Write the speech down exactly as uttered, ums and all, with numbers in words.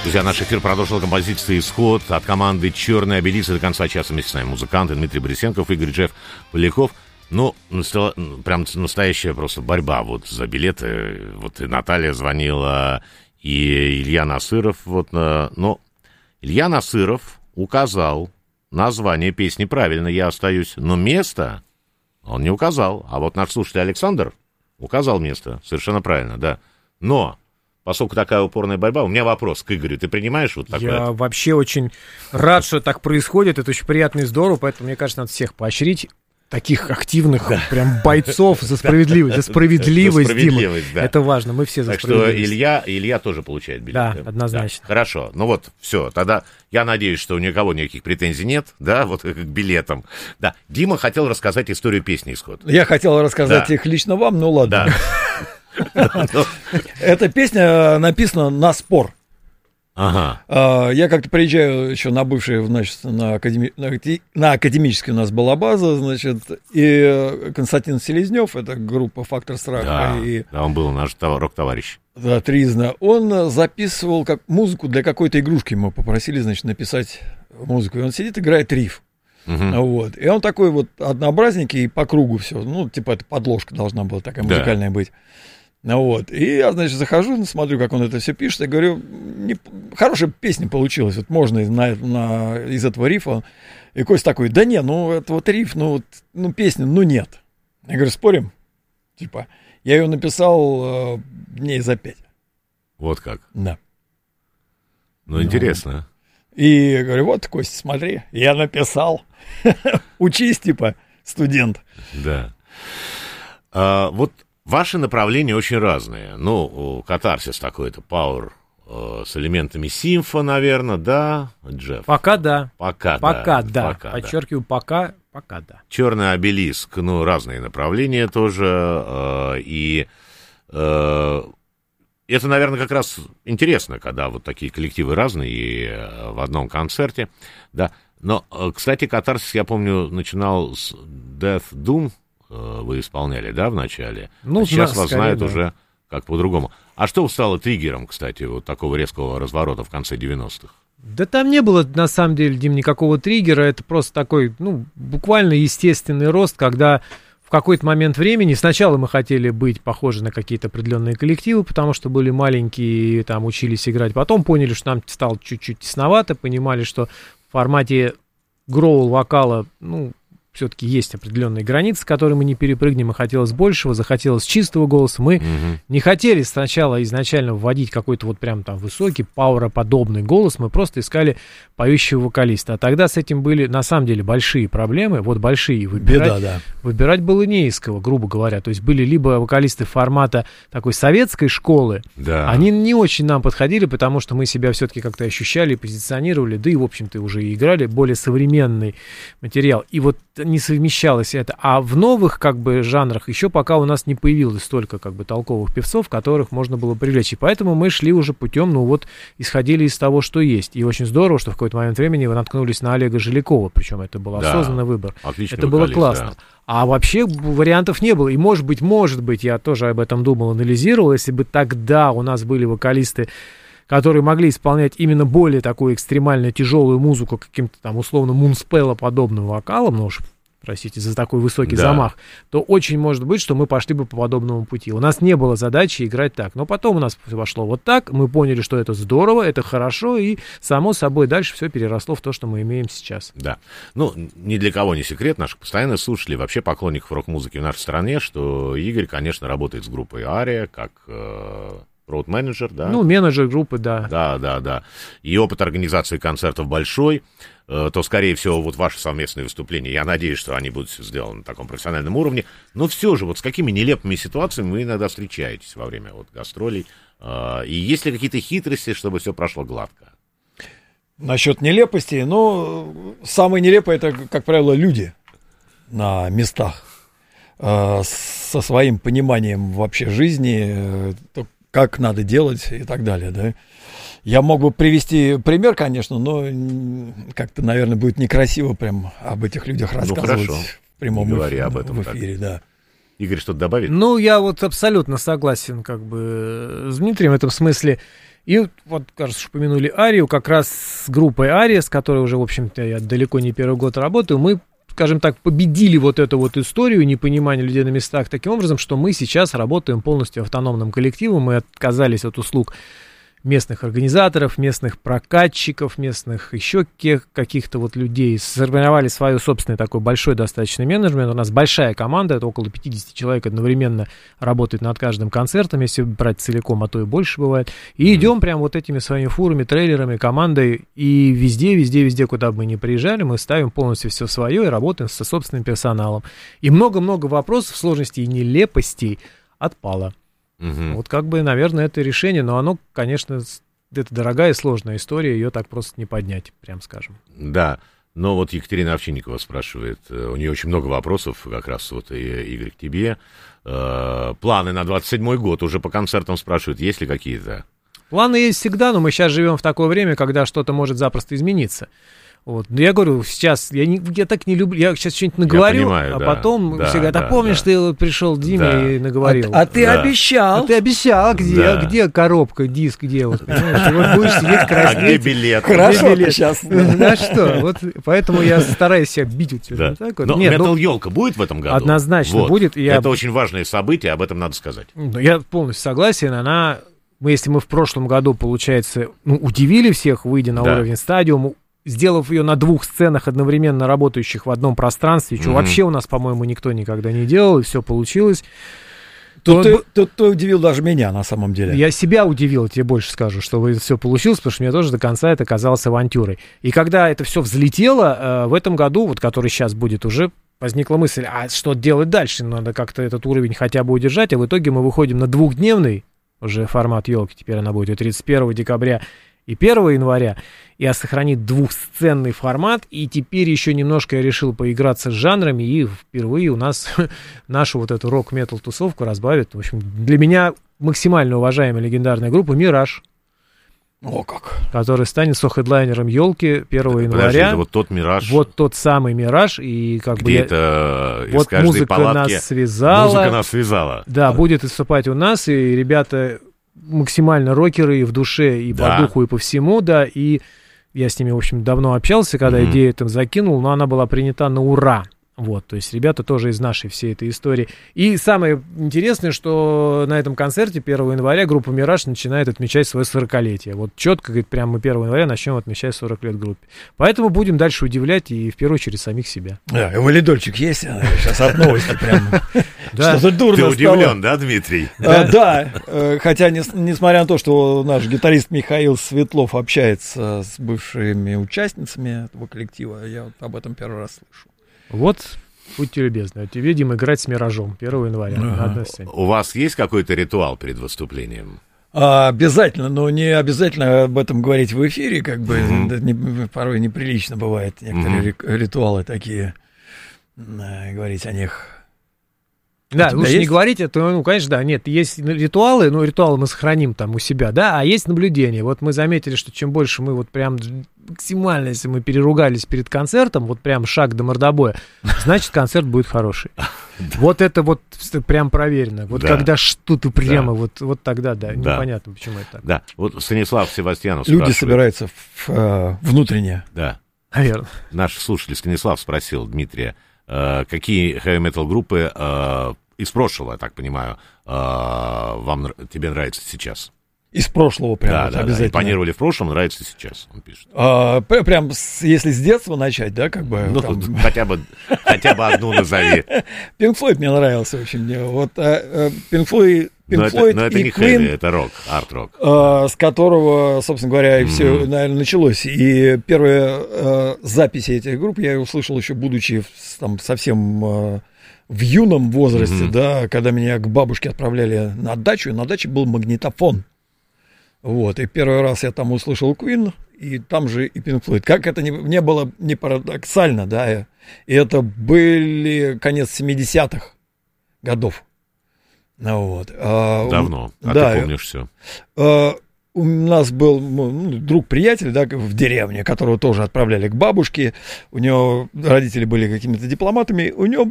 Друзья, наш эфир продолжил композиция «Исход» от команды «Черный обелиск». До конца часа вместе с нами музыканты Дмитрий Борисенков, Игорь Джефф Поляков. Ну, прям настоящая просто борьба вот за билеты. Вот и Наталья звонила, и Илья Насыров. Вот, но Илья Насыров указал название песни правильно, «Я остаюсь», но место он не указал. А вот наш слушатель Александр указал место, совершенно правильно, да. Но... Поскольку такая упорная борьба, у меня вопрос к Игорю. Ты принимаешь вот такое? Я вообще очень рад, что так происходит. Это очень приятно и здорово, поэтому, мне кажется, надо всех поощрить. Таких активных да. прям бойцов за справедливость. За справедливость, за справедливость Дима. Да. Это важно, мы все за так справедливость. Так что Илья, Илья тоже получает билет. Да, однозначно. Да. Хорошо, ну вот, все. Тогда я надеюсь, что у никого никаких претензий нет, да, вот к билетам. Да, Дима хотел рассказать историю песни «Исход». Я хотел рассказать да. их лично вам, ну ладно. Да. Эта песня написана на спор. Ага. Я как-то приезжаю еще на бывшую, значит, на, академи... на академической у нас была база, значит, и Константин Селезнев, это группа «Фактор страха». Да, и... да, он был наш рок-товарищ. Да, Тризна. Он записывал как музыку для какой-то игрушки, мы попросили, значит, написать музыку. И он сидит, играет риф. Uh-huh. Вот. И он такой вот однообразненький и по кругу все. Ну, типа, это подложка должна была такая музыкальная да. быть. Ну, вот. И я, значит, захожу, смотрю, как он это все пишет, и говорю, не... хорошая песня получилась, вот можно на, на, из этого рифа. И Костя такой, да не, ну, это вот риф, ну, вот, ну, песня, ну, нет. Я говорю, спорим? Типа, я ее написал э, дней за пять. Вот как? Да. Ну, интересно. И говорю, вот, Костя, смотри, я написал. Учись, типа, студент. Да. А, вот ваши направления очень разные. Ну, катарсис такой-то, пауэр э, с элементами симфа, наверное, да, Джефф? Пока да. Пока, пока да. да. Пока, Подчеркиваю, да. пока, пока да. Черный обелиск, ну, разные направления тоже. Э, и э, это, наверное, как раз интересно, когда вот такие коллективы разные и э, в одном концерте, да. Но, э, кстати, катарсис, я помню, начинал с Death Doom, вы исполняли, да, в начале? Ну, а сейчас да, вас скорее, знают да. уже как по-другому. А что стало триггером, кстати, вот такого резкого разворота в конце девяностых? Да там не было, на самом деле, Дим, никакого триггера. Это просто такой, ну, буквально естественный рост, когда в какой-то момент времени сначала мы хотели быть похожи на какие-то определенные коллективы, потому что были маленькие, там, учились играть. Потом поняли, что нам стало чуть-чуть тесновато, понимали, что в формате гроул-вокала, ну, все-таки есть определенные границы, которые мы не перепрыгнем, и хотелось большего, захотелось чистого голоса. Мы uh-huh. не хотели сначала изначально вводить какой-то вот прям там высокий, пауэроподобный голос, мы просто искали поющего вокалиста. А тогда с этим были, на самом деле, большие проблемы, вот большие. Выбирать, Беда, да. Выбирать было не из кого, грубо говоря. То есть были либо вокалисты формата такой советской школы, да. они не очень нам подходили, потому что мы себя все-таки как-то ощущали, позиционировали, да и, в общем-то, уже и играли более современный материал. И вот не совмещалось это. А в новых, как бы, жанрах еще пока у нас не появилось столько, как бы, толковых певцов, которых можно было привлечь. И поэтому мы шли уже путем, ну вот, исходили из того, что есть. И очень здорово, что в какой-то момент времени вы наткнулись на Олега Жилякова, причем это был да, осознанный выбор. Это было классно. Да. А вообще вариантов не было. И может быть, может быть, я тоже об этом думал, анализировал, если бы тогда у нас были вокалисты, которые могли исполнять именно более такую экстремально тяжелую музыку каким-то там условно мунспелло-подобным вокалом, ну уж, простите, за такой высокий да. замах, то очень может быть, что мы пошли бы по подобному пути. У нас не было задачи играть так, но потом у нас пошло вот так, мы поняли, что это здорово, это хорошо, и само собой дальше все переросло в то, что мы имеем сейчас. Да. Ну, ни для кого не секрет, наших постоянных слушателей, вообще поклонников рок-музыки в нашей стране, что Игорь, конечно, работает с группой «Ария», как... Э- роуд-менеджер, да? Ну, менеджер группы, да. Да, да, да. И опыт организации концертов большой, э, то, скорее всего, вот ваши совместные выступления, я надеюсь, что они будут сделаны на таком профессиональном уровне, но все же, вот с какими нелепыми ситуациями вы иногда встречаетесь во время вот гастролей, э, и есть ли какие-то хитрости, чтобы все прошло гладко? Насчет нелепости, ну, самое нелепое, это, как правило, люди на местах э, со своим пониманием вообще жизни, э, как надо делать и так далее, да. Я мог бы привести пример, конечно, но как-то, наверное, будет некрасиво прям об этих людях рассказывать ну, в прямом эфире, в, об этом, в эфире, так. да. Игорь что-то добавит? Ну, я вот абсолютно согласен как бы с Дмитрием в этом смысле. И вот, кажется, упомянули Арию, как раз с группой Ария, с которой уже, в общем-то, я далеко не первый год работаю, мы, скажем так, победили вот эту вот историю непонимания людей на местах таким образом, что мы сейчас работаем полностью автономным коллективом, мы отказались от услуг местных организаторов, местных прокатчиков, местных еще каких-то вот людей, сформировали свой собственный такой большой достаточно менеджмент. У нас большая команда, это около пятьдесят человек одновременно работает над каждым концертом, если брать целиком, а то и больше бывает. И идем прям вот этими своими фурами, трейлерами, командой, и везде, везде, везде, куда бы мы ни приезжали, мы ставим полностью все свое и работаем со собственным персоналом. И много-много вопросов, сложностей и нелепостей отпало. Угу. Вот как бы, наверное, это решение, но оно, конечно, это дорогая и сложная история, ее так просто не поднять, прям скажем. Да, но вот Екатерина Овчинникова спрашивает, у нее очень много вопросов, как раз вот, Игорь, к тебе. Планы на двадцать седьмой год уже по концертам спрашивают, есть ли какие-то? Планы есть всегда, но мы сейчас живем в такое время, когда что-то может запросто измениться. Вот. Я говорю, сейчас, я, не, я так не люблю, я сейчас что-нибудь наговорю, понимаю, а да, потом да, все говорят, а да, помнишь, да. ты вот пришел Диме да. и наговорил. А, а ты да. обещал. А ты обещал, где, да. где коробка, диск, где вот, понимаешь, ты вот будешь сидеть краснеть. А где билет? Хорошо, билет? ты сейчас. Да что, вот поэтому я стараюсь себя бить вот все Да. так вот. Но Нет, Metal ну, елка будет в этом году? однозначно Вот. будет. Я... Это очень важное событие, об этом надо сказать. Ну, я полностью согласен, она... Мы, если мы в прошлом году, получается, ну, удивили всех, выйдя на Да. уровень стадиума, сделав ее на двух сценах, одновременно работающих в одном пространстве, что mm-hmm. вообще у нас, по-моему, никто никогда не делал, и все получилось. Тут то... ты, тут ты удивил даже меня, на самом деле. Я себя удивил, тебе больше скажу, что все получилось, потому что мне тоже до конца это казалось авантюрой. И когда это все взлетело, э, в этом году, вот который сейчас будет уже, возникла мысль, а что делать дальше? Надо как-то этот уровень хотя бы удержать, а в итоге мы выходим на двухдневный уже формат елки, теперь она будет и тридцать первого декабря, и первого января, и сохранит двухсценный формат, и теперь еще немножко я решил поиграться с жанрами, и впервые у нас нашу вот эту рок-метал тусовку разбавит. В общем, для меня максимально уважаемая легендарная группа «Мираж». О, как. Который станет сохедлайнером елки первого января. Подожди, это вот тот «Мираж». Вот тот самый «Мираж», и как Где бы... это вот из каждой музыка палатки... нас связала. Музыка нас связала. Да, будет выступать у нас, и ребята... максимально рокеры и в душе, и да. по духу, и по всему, да, и я с ними, в общем, давно общался, когда mm-hmm. идею там закинул, но она была принята на ура. Вот, то есть ребята тоже из нашей всей этой истории. И самое интересное, что на этом концерте первого января группа «Мираж» начинает отмечать свое сорокалетие. Вот четко, говорит, прямо мы первого января начнем отмечать сорок лет группе. Поэтому будем дальше удивлять и, в первую очередь, самих себя. Да, и валидольчик есть? Сейчас от новости прям. Что-то дурно Ты удивлен, да, Дмитрий? Да, хотя, несмотря на то, что наш гитарист Михаил Светлов общается с бывшими участницами этого коллектива, я об этом первый раз слышу. Вот, будьте любезны, тебе, Дим, играть с «Миражом» первого января ага. на одной сцене. У вас есть какой-то ритуал перед выступлением? А, обязательно, но не обязательно об этом говорить в эфире, как бы, mm-hmm. это не, порой неприлично бывает, некоторые mm-hmm. ритуалы такие, а, говорить о них. Да, лучше есть? Не говорить это, ну, конечно, да, нет, есть ритуалы, но ритуалы мы сохраним там у себя, да, а есть наблюдение. Вот мы заметили, что чем больше мы вот прям максимально, если мы переругались перед концертом, вот прям шаг до мордобоя, значит, концерт будет хороший. Вот это вот прям проверено. Вот когда что-то прямо, вот, вот тогда, да, непонятно, почему это так. Да, вот Станислав Севастьянов спрашивает. Люди собираются внутренне. Да. Наверное. Наш слушатель Станислав спросил Дмитрия, какие хэви-метал группы из прошлого, я так понимаю, вам, тебе нравятся сейчас? Из прошлого прям да, вот, да, обязательно. Да, импонировали в прошлом, нравится сейчас, он пишет. А, прям с, если с детства начать, да, как бы. Ну, там... хотя бы, хотя бы одну назови. Pink Floyd мне нравился очень. Вот а, Pink Floyd, Pink но Floyd это, но это и не Queen, хэви, это рок, арт-рок. А, с которого, собственно говоря, и все, mm-hmm. наверное, началось. И первые а, записи этих групп я услышал еще, будучи там совсем... А, в юном возрасте, mm-hmm. да, когда меня к бабушке отправляли на дачу, и на даче был магнитофон. Вот, и первый раз я там услышал Queen, и там же и Pink Floyd. Как это не, не было не парадоксально, да, и это были конец семидесятых годов. Вот. Давно, а да, ты помнишь все. А, у нас был ну, друг-приятель, да, в деревне, которого тоже отправляли к бабушке. У него родители были какими-то дипломатами. У него